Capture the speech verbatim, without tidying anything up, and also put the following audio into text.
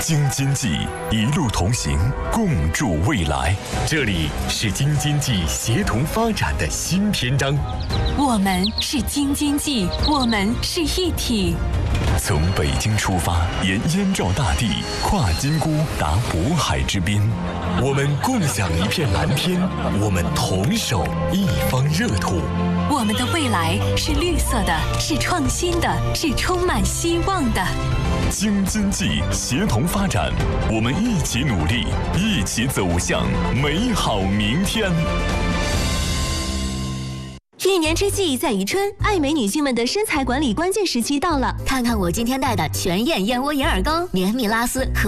京津冀一路同行，共筑未来。这里是京津冀协同发展的新篇章。 我们是京津冀，我们是一体。 从北京出发，沿燕赵大地，跨金沽，达渤海之滨。我们共享一片蓝天，我们同守一方热土。 我们的未来是绿色的，是创新的，是充满希望的。 京津冀协同发展，我们一起努力，一起走向美好明天。 一年之计在于春，爱美女性们的身材管理关键时期到了。 看看我今天带的全燕燕窝银耳糕，绵密拉丝和